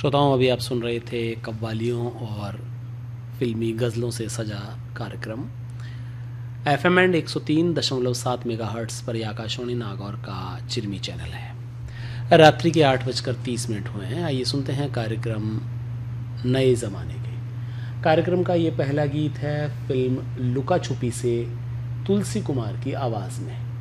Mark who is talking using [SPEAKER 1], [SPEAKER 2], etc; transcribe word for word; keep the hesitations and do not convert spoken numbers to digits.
[SPEAKER 1] श्रोताओं, अभी आप सुन रहे थे कव्वालियों और फिल्मी गज़लों से सजा कार्यक्रम एफ एम एंड एक सौ तीन दशमलव सात मेगा हर्ट्स पर। यह आकाशवाणी नागौर का चिरमी चैनल है। रात्रि के आठ बजकर तीस मिनट हुए हैं। आइए सुनते हैं कार्यक्रम नए ज़माने के। कार्यक्रम का ये पहला गीत है फिल्म लुका छुपी से तुलसी कुमार की आवाज़ में।